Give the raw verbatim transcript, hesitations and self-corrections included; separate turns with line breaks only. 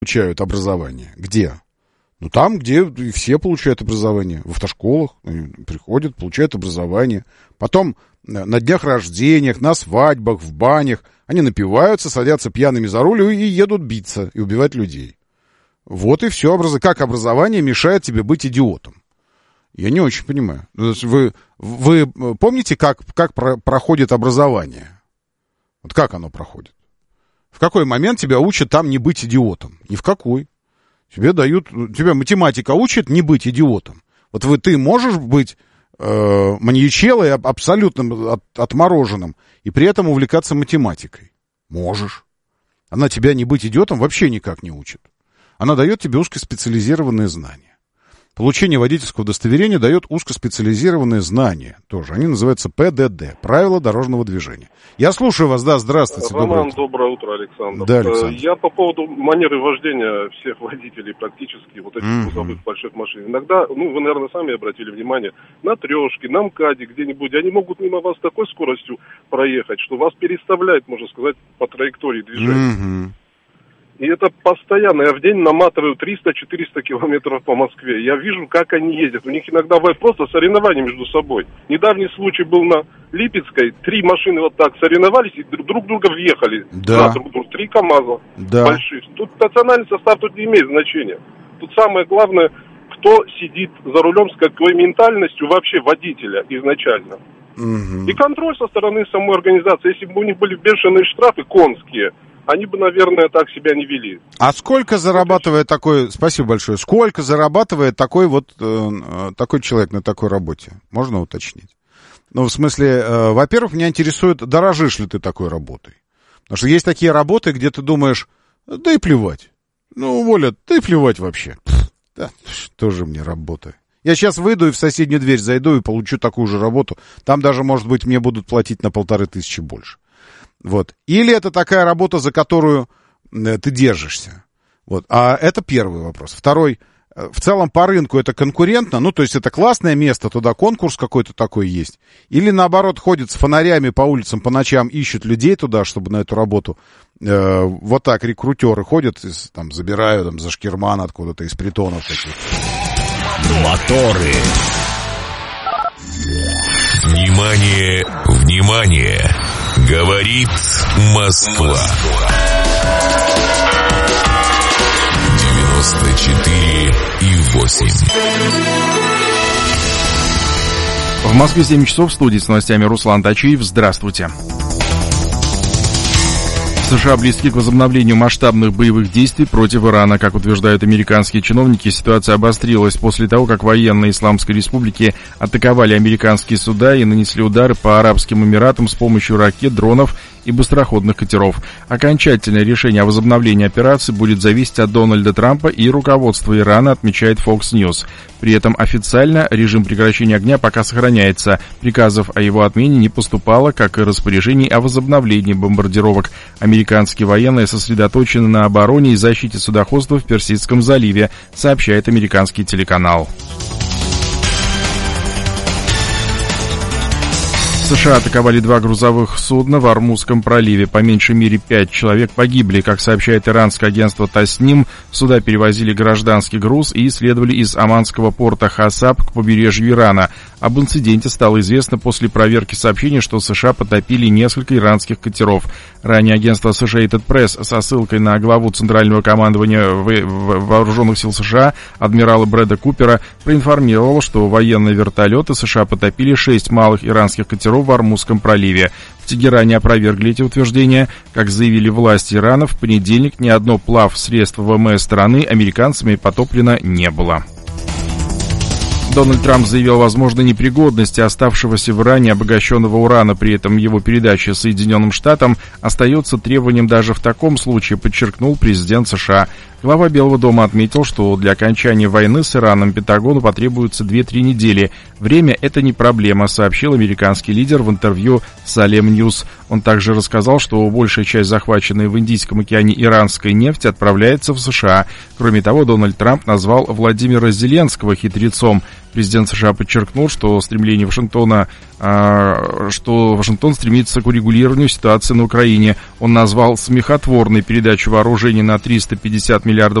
получают образование? Где? Ну, там, где все получают образование. В автошколах приходят, получают образование. Потом на днях рождения, на свадьбах, в банях. Они напиваются, садятся пьяными за руль и едут биться и убивать людей. Вот и все. Как образование мешает тебе быть идиотом? Я не очень понимаю. Вы, вы помните, как, как про, проходит образование? Вот как оно проходит? В какой момент тебя учат там не быть идиотом? Ни в какой. Тебе дают, тебя математика учит не быть идиотом. Вот вы, ты можешь быть э, маньячелой, абсолютно от, отмороженным, и при этом увлекаться математикой? Можешь. Она тебя не быть идиотом вообще никак не учит. Она дает тебе узкоспециализированные знания. Получение водительского удостоверения дает узкоспециализированные знания тоже. Они называются пэ дэ дэ, правила дорожного движения. Я слушаю вас, да, здравствуйте.
Роман, доброе утро, Александр.
Да, Александр.
Я по поводу манеры вождения всех водителей практически, вот этих mm-hmm. грузовых больших машин. Иногда, ну, вы, наверное, сами обратили внимание, на трешке, на МКАДе где-нибудь, они могут мимо вас с такой скоростью проехать, что вас переставляет, можно сказать, по траектории движения. Mm-hmm. И это постоянно. Я в день наматываю триста-четыреста километров по Москве. Я вижу, как они ездят. У них иногда бывает просто соревнования между собой. Недавний случай был на Липецкой. Три машины вот так соревновались и друг друга въехали.
Да.
На друг друга. Три КАМАЗа
да.
больших. Тут национальный состав тут не имеет значения. Тут самое главное, кто сидит за рулем, с какой ментальностью вообще водителя изначально. Угу. И контроль со стороны самой организации. Если бы у них были бешеные штрафы конские, они бы, наверное, так себя не вели.
А сколько зарабатывает такой, спасибо большое, сколько зарабатывает такой вот, э, такой человек на такой работе? Можно уточнить? Ну, в смысле, э, во-первых, меня интересует, дорожишь ли ты такой работой? Потому что есть такие работы, где ты думаешь, да и плевать. Ну, уволят, да и плевать вообще. Пфф, да, тоже мне работа. Я сейчас выйду и в соседнюю дверь зайду и получу такую же работу. Там даже, может быть, мне будут платить на полторы тысячи больше. Вот. Или это такая работа, за которую э, ты держишься. Вот. А это первый вопрос. Второй. Э, в целом по рынку это конкурентно, ну, то есть это классное место, туда конкурс какой-то такой есть. Или наоборот ходят с фонарями по улицам по ночам, ищут людей туда, чтобы на эту работу. Э, вот так рекрутеры ходят, там, забирают там, за шкирман откуда-то, из притонов таких.
Моторы. Внимание, внимание! Говорит Москва. девяносто четыре и восемь.
В Москве семь часов, в студии с новостями Руслан Тачиев. Здравствуйте. США близки к возобновлению масштабных боевых действий против Ирана. Как утверждают американские чиновники, ситуация обострилась после того, как военные Исламской Республики атаковали американские суда и нанесли удары по Арабским Эмиратам с помощью ракет, дронов и быстроходных катеров. Окончательное решение о возобновлении операции будет зависеть от Дональда Трампа и руководства Ирана, отмечает Fox News. При этом официально режим прекращения огня пока сохраняется. Приказов о его отмене не поступало, как и распоряжений о возобновлении бомбардировок. Американские военные сосредоточены на обороне и защите судоходства в Персидском заливе, сообщает американский телеканал. США атаковали два грузовых судна в Ормузском проливе. По меньшей мере пять человек погибли. Как сообщает иранское агентство Тасним, суда перевозили гражданский груз и следовали из оманского порта Хасаб к побережью Ирана. Об инциденте стало известно после проверки сообщений, что США потопили несколько иранских катеров. Ранее агентство Associated Press со ссылкой на главу Центрального командования Вооруженных сил США адмирала Брэда Купера проинформировало, что военные вертолеты США потопили шесть малых иранских катеров в Ормузском проливе. В Тегеране опровергли эти утверждения. Как заявили власти Ирана, в понедельник ни одно плавсредство ВМС страны американцами потоплено не было. Дональд Трамп заявил о возможной непригодности оставшегося в Иране обогащенного урана, при этом его передача Соединенным Штатам остается требованием даже в таком случае, подчеркнул президент США. Глава Белого дома отметил, что для окончания войны с Ираном Пентагону потребуется две-три недели. Время — это не проблема, сообщил американский лидер в интервью Салем Ньюс. Он также рассказал, что большая часть захваченной в Индийском океане иранской нефти отправляется в США. Кроме того, Дональд Трамп назвал Владимира Зеленского хитрецом. Президент США подчеркнул, что стремление Вашингтона, что Вашингтон стремится к урегулированию ситуации на Украине. Он назвал смехотворной передачу вооружений на триста пятьдесят миллиардов